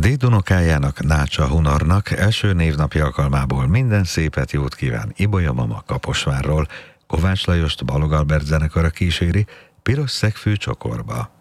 Dédunokájának, Nácsa Hunarnak első névnapja alkalmából minden szépet, jót kíván Ibolya mama Kaposvárról. Kovács Lajost Balog Albert zenekara kíséri Piros szegfű csokorba.